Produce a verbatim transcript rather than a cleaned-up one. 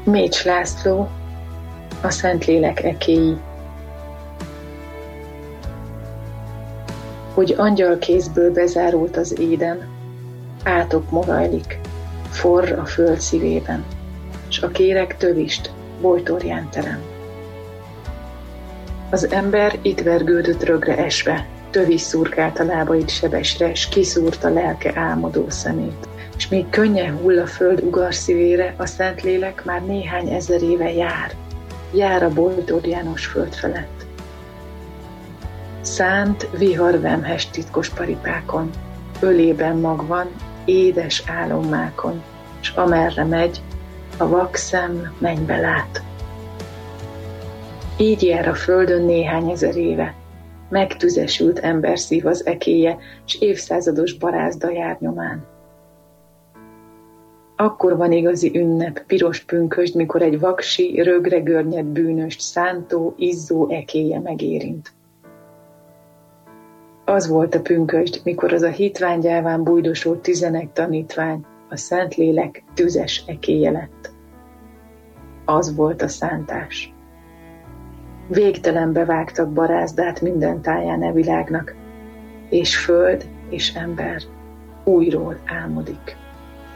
Mécs László, a Szentlélek ekéi. Hogy angyalkézből bezárult az éden, átok morajlik, forr a föld szívében, s a kéreg tövist bojtorján terem. Az ember itt vergődött rögre esve, tövis szurkált a lábait sebesre, s kiszúrta lelke álmodó szemét. S míg könnyen hull a föld ugarszívére, a Szentlélek már néhány ezer éve jár, jár a bojtorjános föld felett. Szánt vihar vemhes titkos paripákon, ölében magvan, édes álommákon, s amerre megy, a vak szem mennybe lát. Így jár a földön néhány ezer éve, megtüzesült emberszív az ekéje, s évszázados barázda jár nyomán. Akkor van igazi ünnep, piros pünkösd, mikor egy vaksi, rögre görnyed bűnöst szántó, izzó ekéje megérint. Az volt a pünkösd, mikor az a hitványgyáván bújdosó tizenegy tanítvány, a Szentlélek tüzes ekéje lett. Az volt a szántás. Végtelenbe vágtak barázdát minden táján e világnak, és föld és ember újról álmodik.